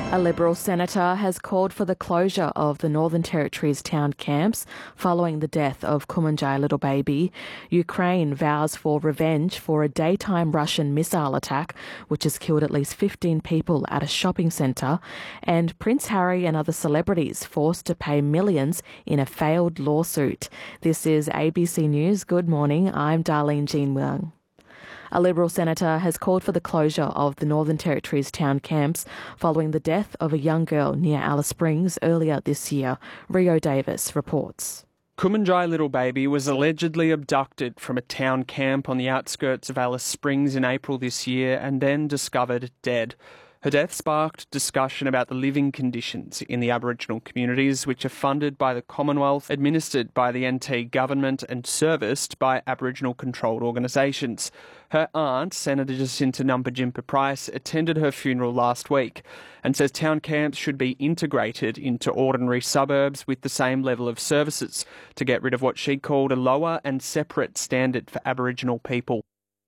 A Liberal senator has called for the closure of the Northern Territory's town camps following the death of Kumanjai little baby. Ukraine vows for revenge for a daytime Russian missile attack, which has killed at least 15 people at a shopping centre. And Prince Harry and other celebrities forced to pay millions in a failed lawsuit. This is ABC News. Good morning. I'm Darlene Jean Wang. A Liberal senator has called for the closure of the Northern Territory's town camps following the death of a young girl near Alice Springs earlier this year. Rio Davis reports. Kumanjai little baby was allegedly abducted from a town camp on the outskirts of Alice Springs in April this year and then discovered dead. Her death sparked discussion about the living conditions in the Aboriginal communities, which are funded by the Commonwealth, administered by the NT government and serviced by Aboriginal-controlled organisations. Her aunt, Senator Jacinta Nampijinpa-Price, attended her funeral last week and says town camps should be integrated into ordinary suburbs with the same level of services to get rid of what she called a lower and separate standard for Aboriginal people.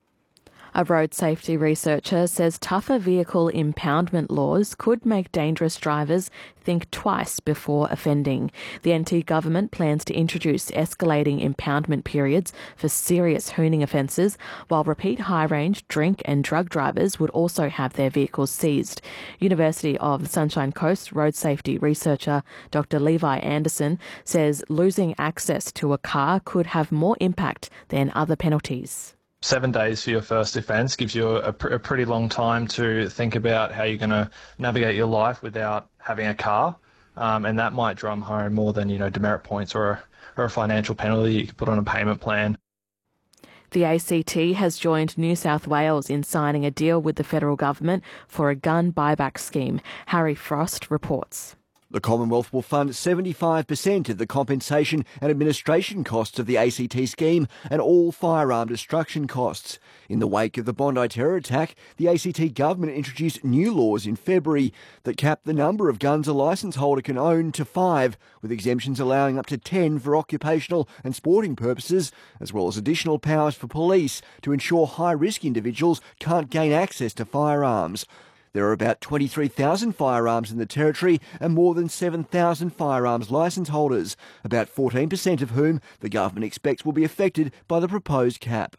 A road safety researcher says tougher vehicle impoundment laws could make dangerous drivers think twice before offending. The NT government plans to introduce escalating impoundment periods for serious hooning offences, while repeat high-range drink and drug drivers would also have their vehicles seized. University of the Sunshine Coast road safety researcher Dr. Levi Anderson says losing access to a car could have more impact than other penalties. 7 days for your first offence gives you a pretty long time to think about how you're going to navigate your life without having a car, and that might drum home more than demerit points or a financial penalty you could put on a payment plan. The ACT has joined New South Wales in signing a deal with the federal government for a gun buyback scheme. Harry Frost reports. The Commonwealth will fund 75% of the compensation and administration costs of the ACT scheme and all firearm destruction costs. In the wake of the Bondi terror attack, the ACT government introduced new laws in February that cap the number of guns a licence holder can own to 5, with exemptions allowing up to 10 for occupational and sporting purposes, as well as additional powers for police to ensure high-risk individuals can't gain access to firearms. There are about 23,000 firearms in the Territory and more than 7,000 firearms licence holders, about 14% of whom the government expects will be affected by the proposed cap.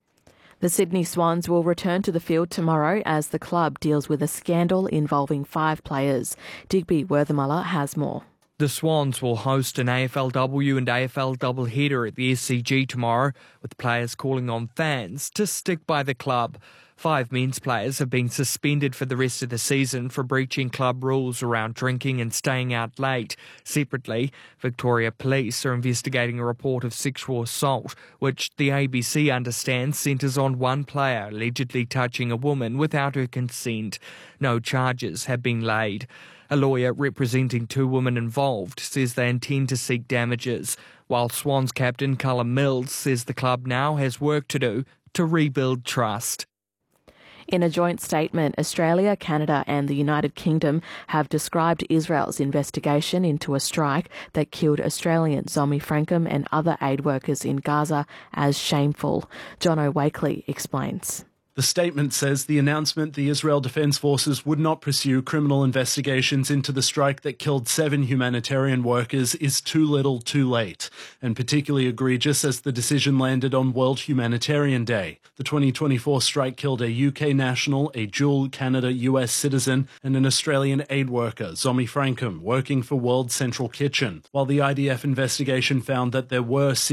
The Sydney Swans will return to the field tomorrow as the club deals with a scandal involving 5 players. Digby Worthermuller has more. The Swans will host an AFLW and AFL doubleheader at the SCG tomorrow, with players calling on fans to stick by the club. 5 men's players have been suspended for the rest of the season for breaching club rules around drinking and staying out late. Separately, Victoria Police are investigating a report of sexual assault, which the ABC understands centres on one player allegedly touching a woman without her consent. No charges have been laid. A lawyer representing 2 women involved says they intend to seek damages, while Swans captain Callum Mills says the club now has work to do to rebuild trust. In a joint statement, Australia, Canada and the United Kingdom have described Israel's investigation into a strike that killed Australian Zomi Frankham and other aid workers in Gaza as shameful. Jono Wakely explains. The statement says the announcement the Israel Defence Forces would not pursue criminal investigations into the strike that killed 7 humanitarian workers is too little too late, and particularly egregious as the decision landed on World Humanitarian Day. The 2024 strike killed a UK national, a dual Canada-US citizen, and an Australian aid worker, Zomi Frankham, working for World Central Kitchen, while the IDF investigation found that there were